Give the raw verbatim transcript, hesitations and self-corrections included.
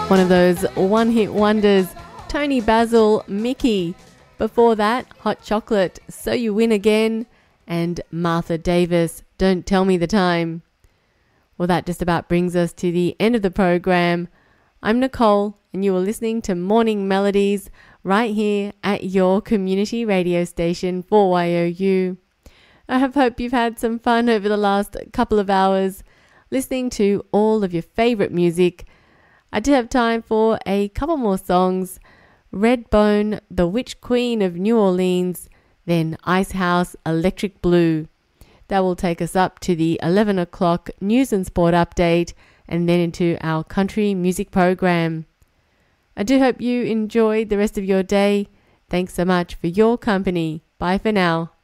One of those one-hit wonders, Tony Basil, Mickey. Before that, Hot Chocolate, So You Win Again, and Martha Davis, Don't Tell Me the Time. Well, that just about brings us to the end of the program. I'm Nicole, and you are listening to Morning Melodies right here at your community radio station for Y O U. I have hope you've had some fun over the last couple of hours listening to all of your favorite music. I did have time for a couple more songs. Redbone, The Witch Queen of New Orleans, then Icehouse, Electric Blue. That will take us up to the eleven o'clock news and sport update and then into our country music program. I do hope you enjoyed the rest of your day. Thanks so much for your company. Bye for now.